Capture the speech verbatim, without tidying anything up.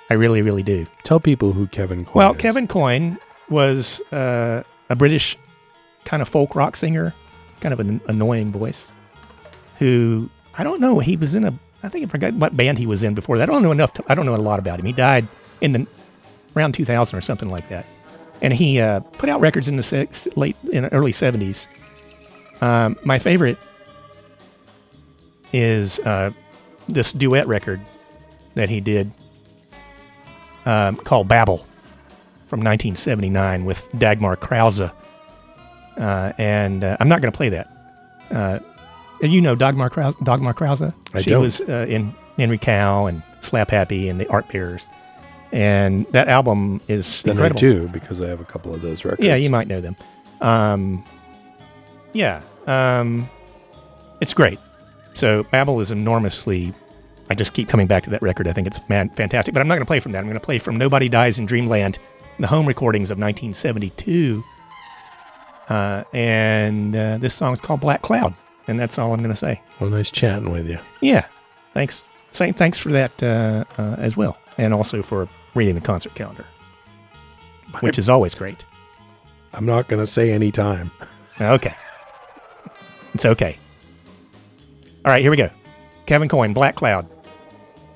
I really, really do. Tell people who Kevin Coyne Well, is. Kevin Coyne was uh, a British kind of folk rock singer, kind of an annoying voice, who, I don't know, he was in a, I think I forgot what band he was in before that. I don't know enough, to, I don't know a lot about him. He died in the around two thousand or something like that. And he uh, put out records in the six, late, in the early seventies. Um, my favorite is uh, this duet record that he did um, called Babel from nineteen seventy-nine with Dagmar Krause. Uh, and uh, I'm not going to play that. Uh, you know Dagmar Krause? Dagmar Krause? I she don't. was uh, in Henry Cow and Slap Happy and the Art Bearers. And that album is Then incredible. I do, because I have a couple of those records. Yeah, you might know them. Um, yeah, um, it's great. So Babel is enormously, I just keep coming back to that record. I think it's man, fantastic. But I'm not going to play from that. I'm going to play from Nobody Dies in Dreamland, the home recordings of nineteen seventy-two. Uh, and uh, this song is called Black Cloud. And that's all I'm going to say. Well, nice chatting with you. Yeah, thanks. Say, thanks for that uh, uh, as well. And also for reading the concert calendar, which is always great. I'm not going to say any time. Okay. It's okay. All right, here we go. Kevin Coyne, Black Cloud.